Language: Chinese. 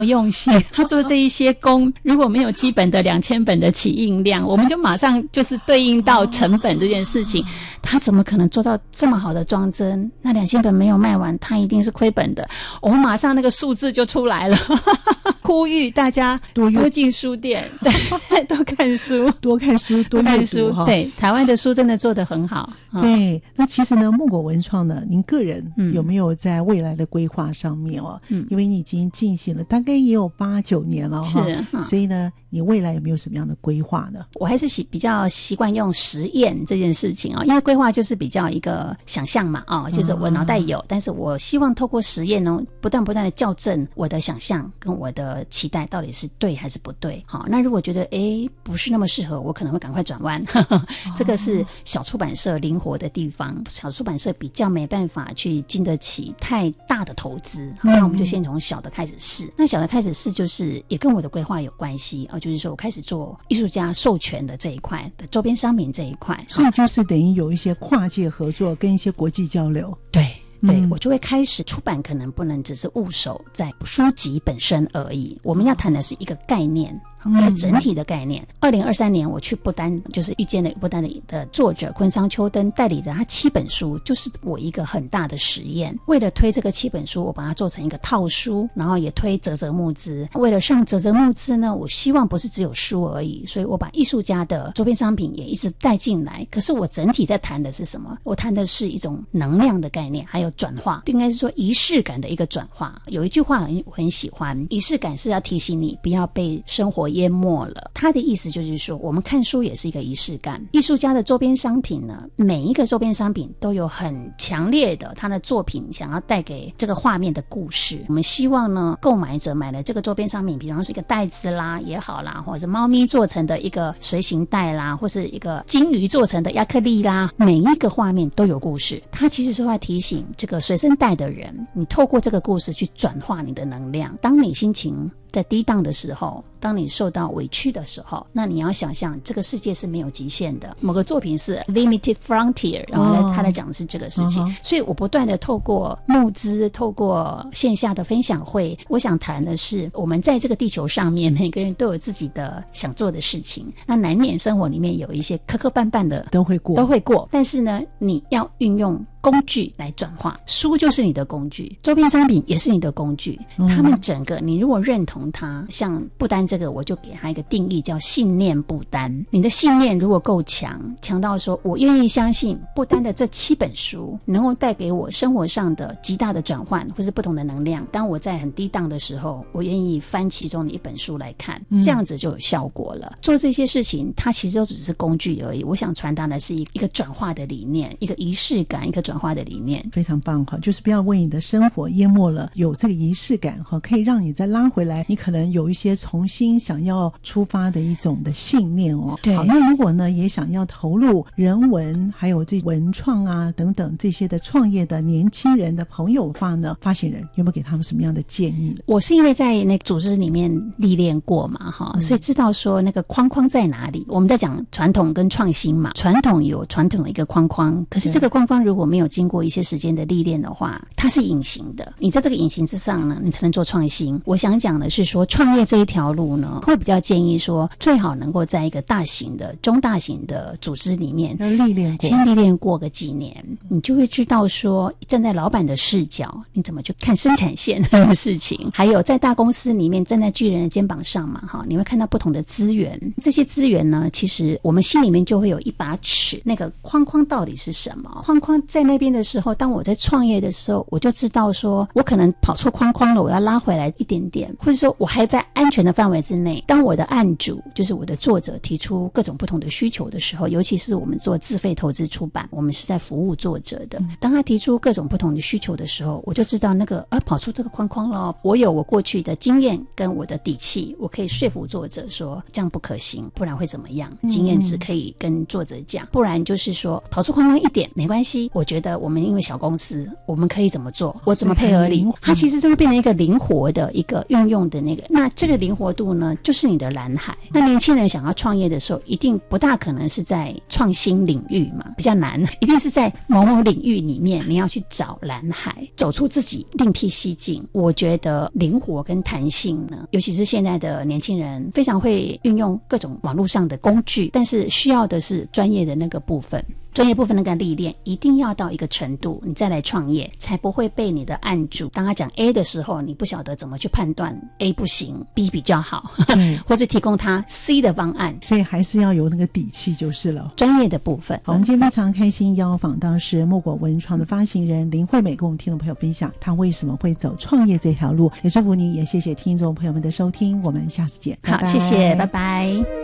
用心，他做这一些工如果没有基本的2000本的起印量，我们就马上就是对应到成本这件事情，他怎么可能做到这么好的装帧？那2000本没有卖完，他一定是亏本的。我们马上那个数字就出来了呼吁大家多进书店，对，多看书， 多看书，多阅读。 对，台湾的书真的做得很好。 对，那其实呢，木果文创呢，您个人有没有在未来的规划上面因为你已经进行了大概也有8、9年了是所以呢，你未来有没有什么样的规划呢？ 我还是比较习惯用实验这件事情因为规划就是比较一个想象嘛就是我脑袋有，但是我希望透过实验呢，不断的校正我的想象跟我的期待到底是对还是不对。好，那如果觉得不是那么适合，我可能会赶快转弯这个是小出版社灵活的地方，小出版社比较没办法去经得起太大的投资那我们就先从小的开始试。那小的开始试就是也跟我的规划有关系就是说我开始做艺术家授权的这一块的周边商品这一块， 所以就是等于有一些跨界合作跟一些国际交流。 对，我就会开始出版，可能不能只是务守在书籍本身而已，我们要谈的是一个概念，一个整体的概念。2023年我去不丹，就是遇见了不丹的作者昆桑秋登代理的他7本书，就是我一个很大的实验。为了推这个7本书，我把它做成一个套书，然后也推嘖嘖募资。为了上嘖嘖募资呢，我希望不是只有书而已，所以我把艺术家的周边商品也一直带进来。可是我整体在谈的是什么？我谈的是一种能量的概念，还有转化，应该是说仪式感的一个转化。有一句话我很喜欢，仪式感是要提醒你不要被生活淹没了。他的意思就是说，我们看书也是一个仪式感。艺术家的周边商品呢，每一个周边商品都有很强烈的他的作品想要带给这个画面的故事。我们希望呢，购买者买了这个周边商品，比方说一个袋子啦也好啦，或者是猫咪做成的一个随行袋啦，或是一个金鱼做成的亚克力啦，每一个画面都有故事。它其实是会提醒这个随身带的人，你透过这个故事去转化你的能量。当你心情在低档的时候，当你受到委屈的时候，那你要想象这个世界是没有极限的。某个作品是 Limited Frontier， 然后他来讲的是这个事情所以我不断的透过募资，透过线下的分享会，我想谈的是我们在这个地球上面每个人都有自己的想做的事情，那难免生活里面有一些磕磕绊绊的都会过，但是呢，你要运用工具来转化。书就是你的工具，周边商品也是你的工具，他们整个你如果认同它，像不丹这个我就给它一个定义叫信念不丹。你的信念如果够强到说我愿意相信不丹的这7本书能够带给我生活上的极大的转换或是不同的能量，当我在很低档的时候，我愿意翻其中的一本书来看，这样子就有效果了。做这些事情它其实都只是工具而已，我想传达的是一个转化的理念，一个仪式感，一个转化的理念。 非常棒就是不要为你的生活淹没了，有这个仪式感可以让你再拉回来，你可能有一些重新想要出发的一种的信念对， 好，那如果呢也想要投入人文还有这文创啊等等这些的创业的年轻人的朋友的话呢，发行人有没有给他们什么样的建议？ 我是因为在那个组织里面历练过嘛所以知道说那个框框在哪里。我们在讲传统跟创新嘛，传统有传统的一个框框，可是这个框框如果没有经过一些时间的历练的话，它是隐形的，你在这个隐形之上呢，你才能做创新。我想讲的是说，创业这一条路呢，会比较建议说最好能够在一个大型的中大型的组织里面先历练过个几年，你就会知道说站在老板的视角你怎么去看生产线的事情，还有在大公司里面站在巨人的肩膀上嘛你会看到不同的资源，这些资源呢，其实我们心里面就会有一把尺，那个框框到底是什么。框框在那边的时候，当我在创业的时候，我就知道说我可能跑出框框了，我要拉回来一点点，或者说我还在安全的范围之内。当我的案主就是我的作者提出各种不同的需求的时候，尤其是我们做自费投资出版，我们是在服务作者的，当他提出各种不同的需求的时候，我就知道那个跑出这个框框了，我有我过去的经验跟我的底气，我可以说服作者说这样不可行，不然会怎么样，经验值可以跟作者讲，不然就是说跑出框框一点没关系，我觉觉得我们因为小公司，我们可以怎么做，我怎么配合你，它其实就会变成一个灵活的一个运用的那个。那这个灵活度呢，就是你的蓝海。那年轻人想要创业的时候，一定不大可能是在创新领域嘛，比较难，一定是在某某领域里面你要去找蓝海，走出自己，另辟蹊径。我觉得灵活跟弹性呢，尤其是现在的年轻人非常会运用各种网络上的工具，但是需要的是专业的那个部分。专业部分那个历练一定要到一个程度，你再来创业，才不会被你的案主当他讲 A 的时候，你不晓得怎么去判断 A 不行 B 比较好，或是提供他 C 的方案。 所以还是要有那个底气就是了。 专业的部分， 我们今天非常开心邀访到是莫果文创的发行人林惠美，跟我们听众朋友分享她为什么会走创业这条路。也祝福你，也谢谢听众朋友们的收听，我们下次见。 好，谢谢，拜拜。